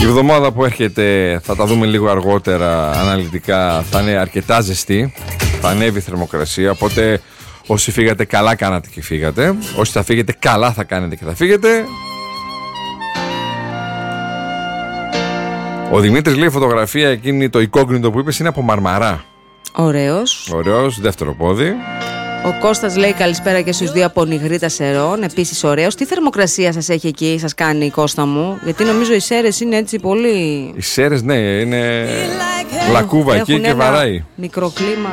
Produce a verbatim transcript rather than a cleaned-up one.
εβδομάδα που έρχεται, θα τα δούμε λίγο αργότερα αναλυτικά, θα είναι αρκετά ζεστή. Θα ανέβει η θερμοκρασία. Οπότε όσοι φύγατε, καλά κάνατε και φύγατε. Όσοι θα φύγετε, καλά θα κάνετε και θα φύγετε. Ο Δημήτρης λέει φωτογραφία εκείνη, το incognito που είπες είναι από Μαρμαρά. Ωραίος. Ωραίος, δεύτερο πόδι. Ο Κώστας λέει καλησπέρα και στους δύο από Νιγρήτα Σερών. Επίσης ωραίος. Τι θερμοκρασία σας έχει εκεί, σας κάνει, Κώστα μου? Γιατί νομίζω οι Σέρες είναι έτσι πολύ... Οι Σέρες, ναι, είναι λακκούβα εκεί και βαράει. Μικροκλίμα.